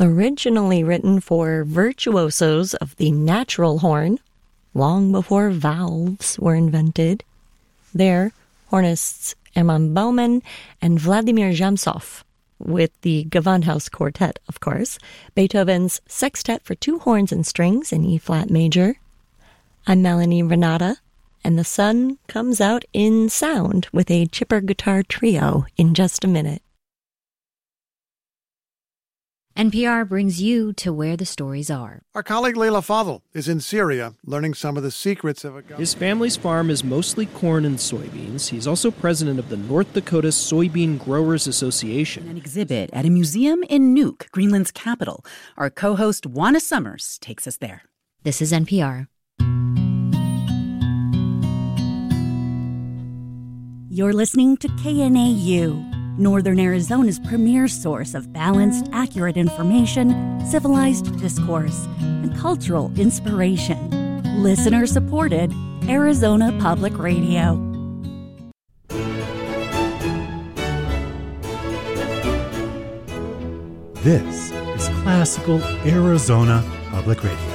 Originally written for virtuosos of the natural horn, long before valves were invented. There, hornists Hermann Baumann and Vladimir Jamsov, with the Gewandhaus Quartet, of course, Beethoven's Sextet for two horns and strings in E-flat major. I'm Melanie Renata, and the sun comes out in sound with a chipper guitar trio in just a minute. NPR brings you to where the stories are. Our colleague Leila Fadel is in Syria learning some of the secrets of a... His family's farm is mostly corn and soybeans. He's also president of the North Dakota Soybean Growers Association. An exhibit at a museum in Nuuk, Greenland's capital. Our co-host Juana Summers takes us there. This is NPR. You're listening to KNAU, Northern Arizona's premier source of balanced, accurate information, civilized discourse, and cultural inspiration. Listener-supported Arizona Public Radio. This is Classical Arizona Public Radio.